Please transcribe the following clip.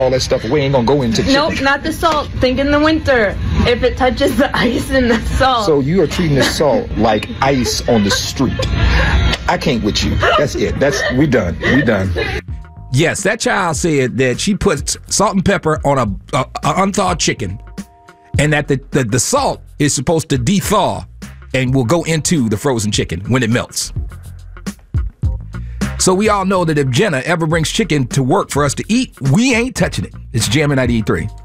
all that stuff away. Ain't gonna go into chicken. Nope, not the salt. Think in the winter. If it touches the ice and the salt. So you are treating the salt like ice on the street. I can't with you. That's it. We done. Yes, that child said that she puts salt and pepper on a unthawed chicken, and that the salt is supposed to de-thaw and will go into the frozen chicken when it melts. So we all know that if Jenna ever brings chicken to work for us to eat, we ain't touching it. It's Jammin' 98.3.